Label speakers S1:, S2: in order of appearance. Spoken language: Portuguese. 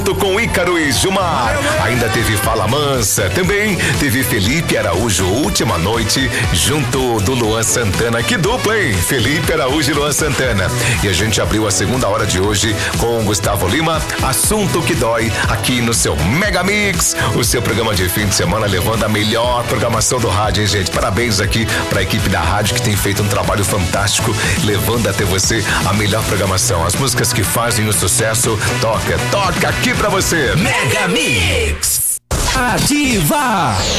S1: Com Ícaro e Gilmar. Ainda teve Fala Mansa, também teve Felipe Araújo, Última Noite, junto do Luan Santana. Que dupla, hein? Felipe Araújo e Luan Santana. E a gente abriu a segunda hora de hoje com o Gustavo Lima, Assunto que Dói, aqui no seu Mega Mix, o seu programa de fim de semana, levando a melhor programação do rádio, hein, gente? Parabéns aqui para a equipe da rádio que tem feito um trabalho fantástico, levando até você a melhor programação. As músicas que fazem o sucesso, toca aqui pra você.
S2: Mega Mix. Ativa!